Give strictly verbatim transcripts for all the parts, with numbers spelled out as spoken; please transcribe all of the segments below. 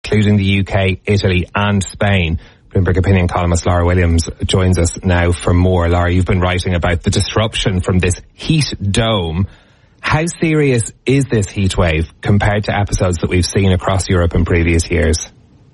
including the U K, Italy and Spain. Bloomberg Opinion columnist Lara Williams joins us now for more. Lara, you've been writing about the disruption from this heat dome. How serious is this heat wave compared to episodes that we've seen across Europe in previous years?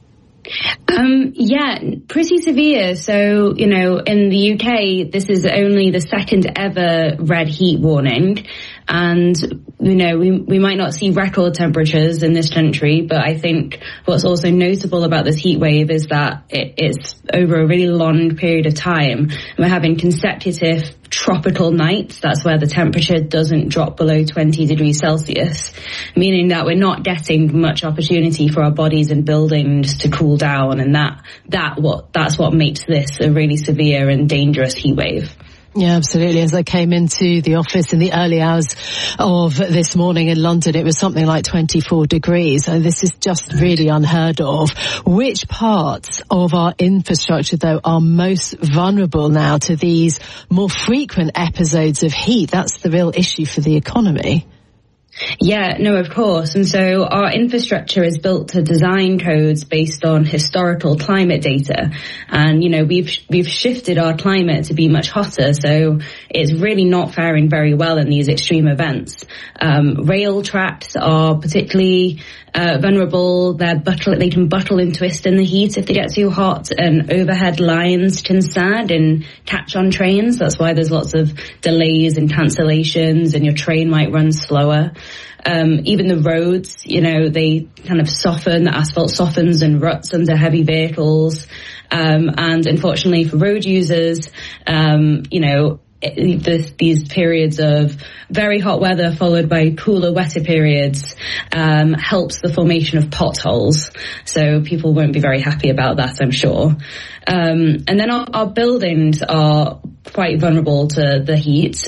Um, yeah, pretty severe. So, you know, in the U K, this is only the second ever red heat warning. And, you know, we, we might not see record temperatures in this country, but I think what's also notable about this heat wave is that it, it's over a really long period of time. We're having consecutive tropical nights. That's where the temperature doesn't drop below twenty degrees Celsius, meaning that we're not getting much opportunity for our bodies and buildings to cool down. And that, that what, that's what makes this a really severe and dangerous heat wave. Yeah, absolutely. As I came into the office in the early hours of this morning in London, it was something like twenty-four degrees. So this is just really unheard of. Which parts of our infrastructure, though, are most vulnerable now to these more frequent episodes of heat? That's the real issue for the economy. Yeah, no, of course. And so our infrastructure is built to design codes based on historical climate data. And, you know, we've, we've shifted our climate to be much hotter. So it's really not faring very well in these extreme events. Um, rail tracks are particularly uh, vulnerable. They're buttle, they can buckle and twist in the heat if they get too hot, and overhead lines can sag and catch on trains. That's why there's lots of delays and cancellations, and your train might run slower. Um, even the roads, you know, they kind of soften, the asphalt softens and ruts under heavy vehicles. Um, and unfortunately for road users, um, you know, it, this, these periods of very hot weather followed by cooler, wetter periods um, helps the formation of potholes. So people won't be very happy about that, I'm sure. Um, and then our, our buildings are quite vulnerable to the heat.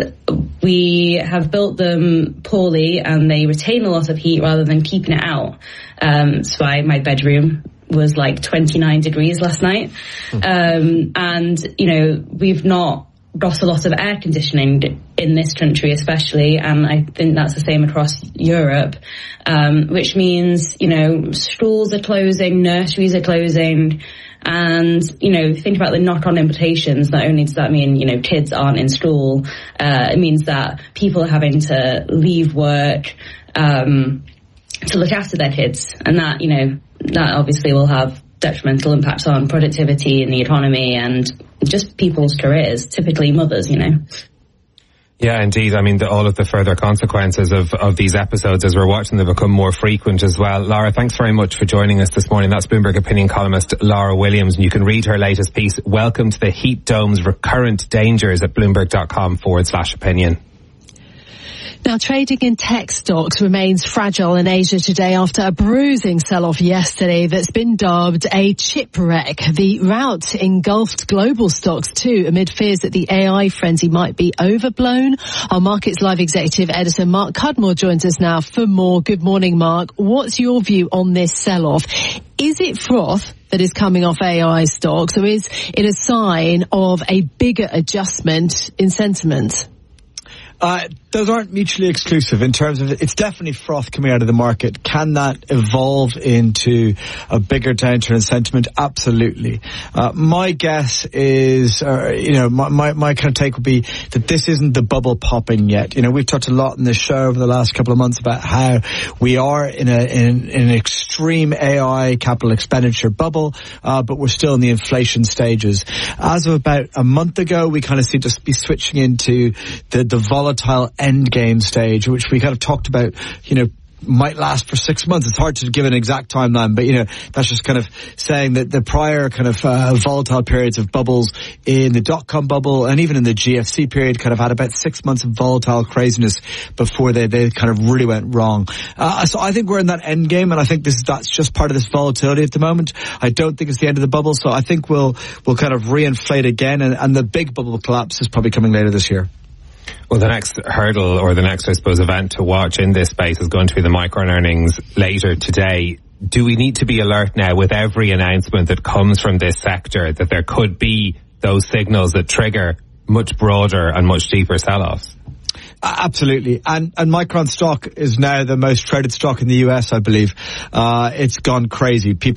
We have built them poorly and they retain a lot of heat rather than keeping it out. Um, that's why my bedroom was like twenty-nine degrees last night. Um, and, you know, we've not got a lot of air conditioning in this country especially, and I think that's the same across Europe, um, which means, you know, schools are closing, nurseries are closing. And, you know, think about the knock-on implications. Not only does that mean, you know, kids aren't in school, uh, it means that people are having to leave work um, to look after their kids. And that, you know, that obviously will have detrimental impacts on productivity and the economy and just people's careers, typically mothers, you know. Yeah, indeed. I mean, the, all of the further consequences of, of these episodes as we're watching them become more frequent as well. Lara, thanks very much for joining us this morning. That's Bloomberg Opinion columnist Lara Williams, and you can read her latest piece, Welcome to the Heat Dome's Recurrent Dangers, at bloomberg.com forward slash opinion. Now, trading in tech stocks remains fragile in Asia today after a bruising sell-off yesterday that's been dubbed a chip wreck. The rout engulfed global stocks too, amid fears that the A I frenzy might be overblown. Our Markets Live executive editor Mark Cudmore joins us now for more. Good morning, Mark. What's your view on this sell-off? Is it froth that is coming off A I stocks, or is it a sign of a bigger adjustment in sentiment? Uh, those aren't mutually exclusive in terms of, it's definitely froth coming out of the market. Can that evolve into a bigger downturn in sentiment? Absolutely. Uh, my guess is, uh, you know, my, my, my kind of take would be that this isn't the bubble popping yet. You know, we've talked a lot in this show over the last couple of months about how we are in a, in, in an extreme A I capital expenditure bubble, uh, but we're still in the inflation stages. As of about a month ago, we kind of seem to be switching into the, the volatile end game stage, which we kind of talked about, you know, might last for six months. It's hard to give an exact timeline, but, you know, that's just kind of saying that the prior kind of uh, volatile periods of bubbles in the dot-com bubble and even in the G F C period kind of had about six months of volatile craziness before they, they kind of really went wrong. Uh, so I think we're in that end game, and I think this is, that's just part of this volatility at the moment. I don't think it's the end of the bubble, so I think we'll, we'll kind of reinflate again, and, and the big bubble collapse is probably coming later this year. Well, the next hurdle, or the next, I suppose, event to watch in this space is going to be the Micron earnings later today. Do we need to be alert now with every announcement that comes from this sector that there could be those signals that trigger much broader and much deeper sell-offs? Absolutely. And, and Micron stock is now the most traded stock in the U S, I believe. Uh, it's gone crazy. People